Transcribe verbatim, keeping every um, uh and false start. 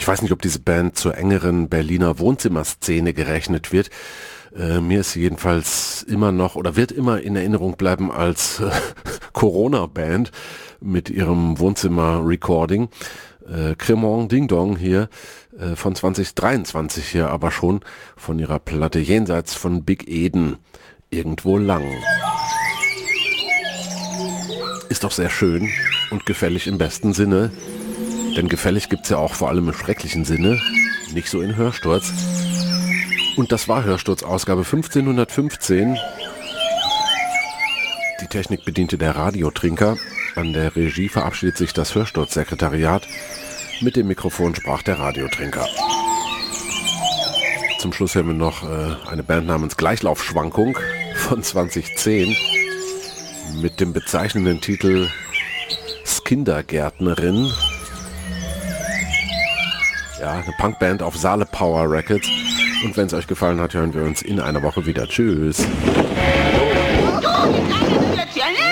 Ich weiß nicht, ob diese Band zur engeren Berliner Wohnzimmerszene gerechnet wird. Äh, mir ist sie jedenfalls immer noch oder wird immer in Erinnerung bleiben als äh, Corona-Band mit ihrem Wohnzimmer-Recording. Äh, Cremant Ding Dong hier äh, von zwanzig dreiundzwanzig hier aber schon von ihrer Platte Jenseits von Big Eden, irgendwo lang. Ist doch sehr schön und gefällig im besten Sinne, denn gefällig gibt's ja auch vor allem im schrecklichen Sinne, nicht so in Hörsturz. Und das war Hörsturz Ausgabe fünfzehnhundertfünfzehn. Die Technik bediente der Radiotrinker. An der Regie verabschiedet sich das Hörsturzsekretariat. Mit dem Mikrofon sprach der Radiotrinker. Zum Schluss hören wir noch äh, eine Band namens Gleichlaufschwankung von zwanzig zehn mit dem bezeichnenden Titel Skindergärtnerin. Ja, eine Punkband auf Saale Power Records. Und wenn es euch gefallen hat, hören wir uns in einer Woche wieder. Tschüss. Du, die Kleine ist jetzt ja